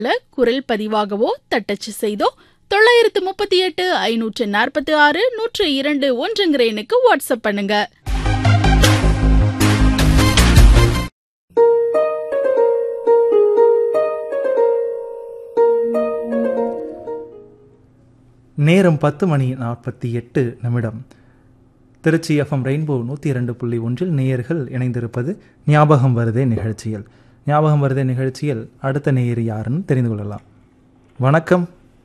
குரல் பதிவாகவோ தட்டச்சு செய்தோ 938 546 102 எண்ணுக்கு வாட்ஸ்அப் பண்ணுங்க. நேரம் 10:48. திருச்சி எஃப்எம் ரெயின்போ 102.1 நேயர்கள் இணைந்திருப்பது ஞாபகம் வருதே நிகழ்ச்சியில். ஞாபகம் வருதே நிகழ்ச்சியில் அடுத்த நேயர் யாருன்னு தெரிந்து கொள்ளலாம். வணக்கம்.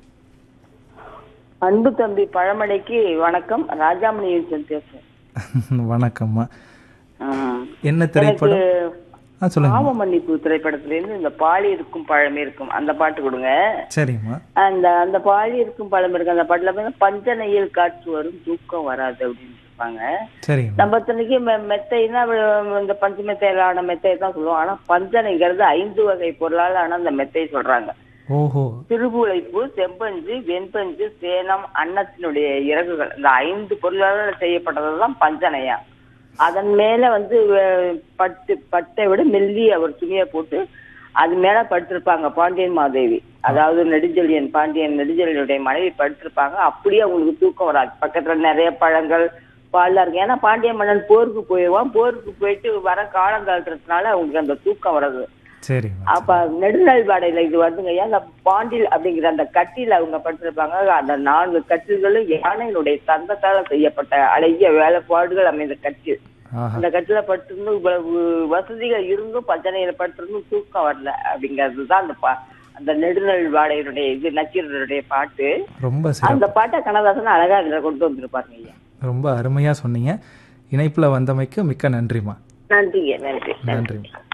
அன்பு தம்பி பழமலைக்கு வணக்கம். ராஜாமணி வணக்கம்மா. என்ன திரைப்படம்? சொல்லுங்க. பாவ மன்னிப்பு திரைப்படத்துல இருந்து இந்த பாலி இருக்கும் பழம் இருக்கும் அந்த பாட்டு கொடுங்க. சரிம்மா. அந்த பாலி இருக்கும் பழம் இருக்கு அந்த பாட்டுல பஞ்சனையில் காற்று வரும் தூக்கம் வராது அப்படின்னு இருப்பாங்க. நம்ம தன்னைக்கு மெத்தைன்னா இந்த பஞ்சு மெத்தையில ஆன மெத்தையை தான் சொல்லுவோம். ஆனா பஞ்சனைங்கிறது 5 வகை பொருளால் ஆன அந்த மெத்தையை சொல்றாங்க. திருப்புழைப்பு, செம்பஞ்சு, வெண்பஞ்சு, சேனம், அன்னத்தினுடைய இறகுகள், இந்த 5 பொருளால் செய்யப்பட்டதுதான் பஞ்சனையா. அதன் மேல பட்டை விட மெல்லிய ஒரு துணியை போட்டு அது மேல படுத்திருப்பாங்க பாண்டியன் மாதேவி. அதாவது பாண்டியன் நெடுஞ்செழியனுடைய மனைவி படுத்திருப்பாங்க. அப்படியே அவங்களுக்கு தூக்கம் வராது. பக்கத்துல நிறைய பழங்கள் பால்லாம் இருக்கு. ஏன்னா பாண்டிய மன்னன் போருக்கு போயிடுவான். போருக்கு போயிட்டு வர காலம் தாழ்த்துறதுனால அவங்களுக்கு அந்த தூக்கம் வராது. அப்ப நெடுநல்வாடையில இது வருதுங்க. அந்த பாண்டில் அப்படிங்கிற அந்த கட்டில அவங்க படுத்திருப்பாங்க. அந்த 4 கட்டில்களும் யானையினுடைய தந்தத்தால செய்யப்பட்ட அழகிய வேலைப்பாடுகள் அமைந்த கட்டில். அந்த கட்டில படுத்திருந்து இவ்வளவு வசதிகள் இருந்தும் பஞ்சனையில படுத்திருந்தும் தூக்கம் வரல அப்படிங்கிறதுதான் அந்த நெடுநல்வாடையினுடைய இது நக்கீரனுடைய பாட்டு. அந்த பாட்டை கண்ணதாசன் அழகா இதுல கொண்டு வந்திருப்பாருங்க ஐயா. ரொம்ப அருமையா சொன்னீங்க. இணைப்புல வந்தமைக்கு மிக்க நன்றிமா. நன்றிங்க. நன்றி.